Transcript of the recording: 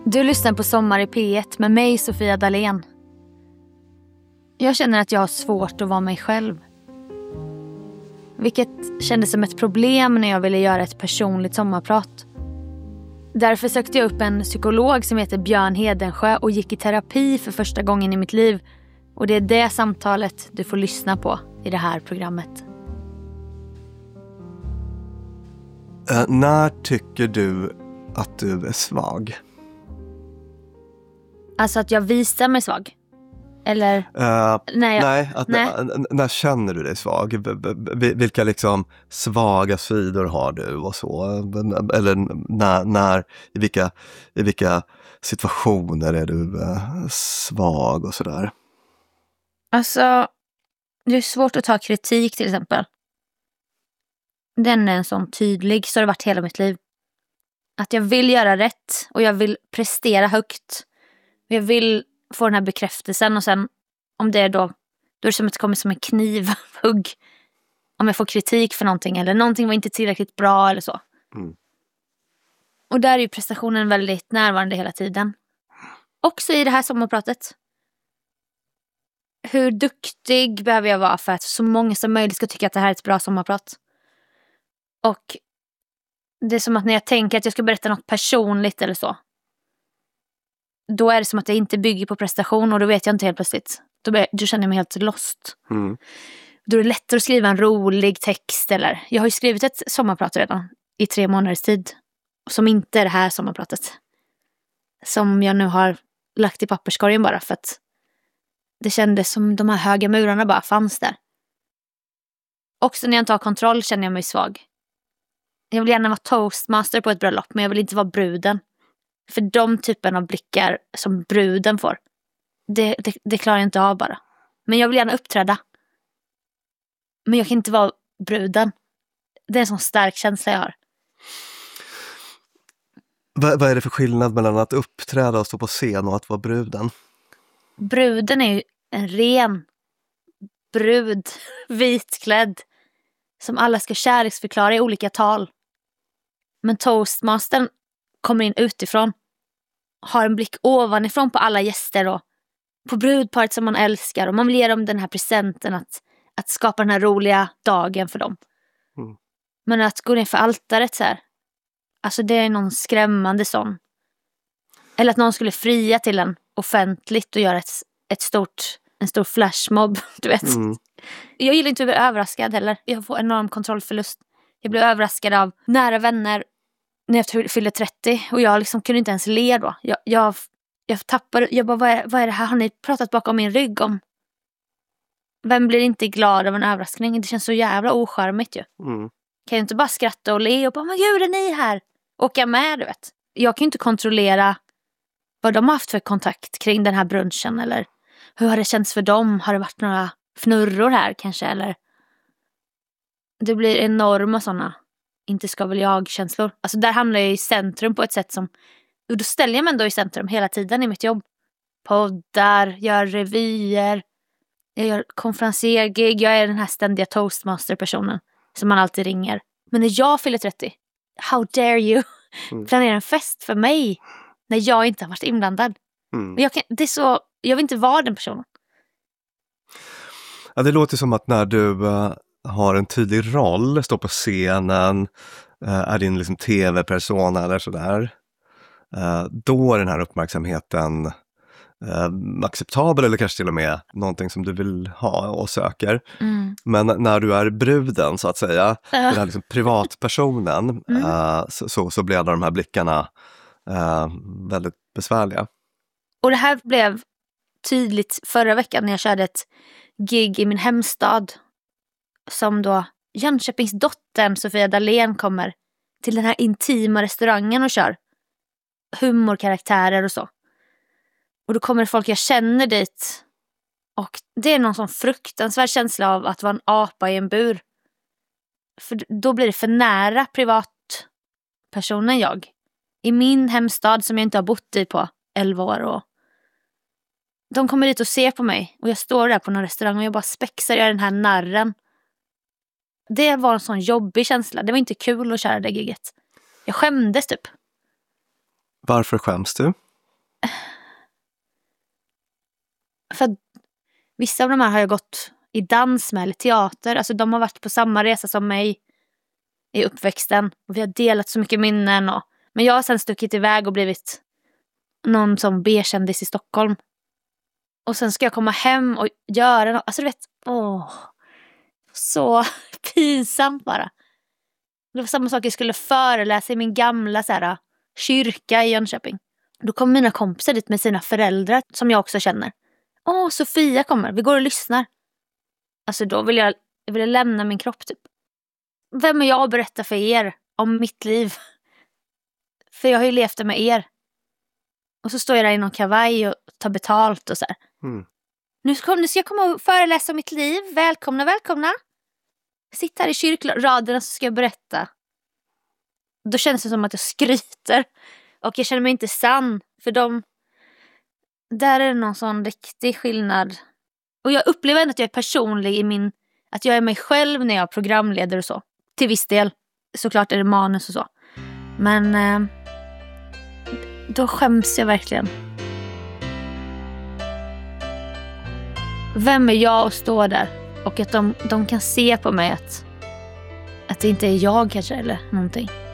Du lyssnar på Sommar i P1 med mig, Sofia Dalén. Jag känner att jag har svårt att vara mig själv. Vilket kändes som ett problem när jag ville göra ett personligt sommarprat. Därför sökte jag upp en psykolog som heter Björn Hedensjö och gick i terapi för första gången i mitt liv. Och det är det samtalet du får lyssna på i det här programmet. När tycker du att du är svag? Alltså att jag visar mig svag? Eller? När känner du dig svag? Vilka liksom svaga sidor har du och så? Eller i vilka situationer är du svag och sådär? Alltså, det är svårt att ta kritik till exempel. Den är en sån tydlig, så har det varit hela mitt liv. Att jag vill göra rätt och jag vill prestera högt. Jag vill få den här bekräftelsen och sen om det är då är det som att det kommer som en knivhugg. Om jag får kritik för någonting eller någonting var inte tillräckligt bra eller så. Mm. Och där är ju prestationen väldigt närvarande hela tiden. Också i det här sommarpratet. Hur duktig behöver jag vara för att så många som möjligt ska tycka att det här är ett bra sommarprat. Och det är som att när jag tänker att jag ska berätta något personligt eller så. Då är det som att det inte bygger på prestation och då vet jag inte helt plötsligt. Då känner jag mig helt lost. Mm. Då är det lättare att skriva en rolig text eller... Jag har ju skrivit ett sommarprat redan i 3 månaders tid. Som inte är det här sommarpratet. Som jag nu har lagt i papperskorgen bara för att det kändes som de här höga murarna bara fanns där. Också när jag inte har kontroll känner jag mig svag. Jag vill gärna vara toastmaster på ett bröllop men jag vill inte vara bruden. För de typen av blickar som bruden får. Det klarar jag inte av bara. Men jag vill gärna uppträda. Men jag kan inte vara bruden. Det är en sån stark känsla jag har. Vad är det för skillnad mellan att uppträda och stå på scen och att vara bruden? Bruden är ju en ren brud. Vitklädd. Som alla ska kärleksförklara i olika tal. Men toastmastern kommer in utifrån. Har en blick ovanifrån på alla gäster och på brudparet som man älskar. Och man vill ge dem den här presenten att skapa den här roliga dagen för dem. Mm. Men att gå ner för altaret så här. Alltså det är någon skrämmande sån. Eller att någon skulle fria till en offentligt och göra en stor flashmob, du vet. Mm. Jag gillar inte att bli överraskad heller. Jag får enorm kontrollförlust. Jag blir överraskad av nära vänner när jag fyllde 30 och jag liksom kunde inte ens le då. Jag tappade, jag bara, vad är det här? Har ni pratat bakom min rygg om? Vem blir inte glad av en överraskning? Det känns så jävla ocharmigt ju. Mm. Kan jag inte bara skratta och le och bara, men gud är ni här? Åka med, du vet. Jag kan ju inte kontrollera vad de har haft för kontakt kring den här brunchen eller hur har det känts för dem? Har det varit några fnurror här kanske? Eller det blir enorma sådana inte ska väl jag-känslor. Alltså där hamnar jag i centrum på ett sätt som... Och då ställer jag mig ändå i centrum hela tiden i mitt jobb. Poddar, gör revyer, jag gör konferensergig. Jag är den här ständiga toastmaster-personen som man alltid ringer. Men när jag fyller 30, how dare you planera en fest för mig när jag inte har varit inblandad? Mm. Jag vill inte vara den personen. Ja, det låter som att när du har en tydlig roll, står på scenen, är din liksom tv-persona eller sådär, då är den här uppmärksamheten acceptabel eller kanske till och med någonting som du vill ha och söker. Mm. Men när du är bruden så att säga, den här liksom privatpersonen, så blir de här blickarna väldigt besvärliga. Och det här blev tydligt förra veckan när jag körde ett gig i min hemstad som då Jönköpingsdottern Sofia Dalén kommer till den här intima restaurangen och kör humorkaraktärer och så. Och då kommer det folk jag känner dit. Och det är någon sån fruktansvärd känsla av att vara en apa i en bur. För då blir det för nära privatpersonen jag. I min hemstad som jag inte har bott i på 11 år. Och de kommer dit och ser på mig. Och jag står där på någon restaurang och jag bara spexar i den här narren. Det var en sån jobbig känsla. Det var inte kul att köra det giget. Jag skämdes typ. Varför skäms du? För att vissa av de här har jag gått i dans med eller teater. Alltså de har varit på samma resa som mig i uppväxten. Och vi har delat så mycket minnen. Men jag har sen stuckit iväg och blivit någon som B-kändis i Stockholm. Och sen ska jag komma hem och göra något. Alltså du vet, så pinsamt bara. Det var samma sak, jag skulle föreläsa i min gamla så här, kyrka i Jönköping. Då kom mina kompisar dit med sina föräldrar som jag också känner. Sofia kommer, vi går och lyssnar. Alltså då vill jag lämna min kropp typ. Vem är jag att berätta för er om mitt liv? För jag har ju levt det med er. Och så står jag där i någon kavaj och tar betalt och så här. Nu ska jag komma och föreläsa om mitt liv. Välkomna. Sitt här i kyrkraderna så ska jag berätta. Då känns det som att jag skryter. Och jag känner mig inte sann. För där är det någon sån riktig skillnad. Och jag upplever ändå att jag är personlig att jag är mig själv när jag programleder och så. Till viss del. Såklart är det manus och så. Men då skäms jag verkligen. Vem är jag att stå där? Och att de kan se på mig att det inte är jag kanske eller någonting.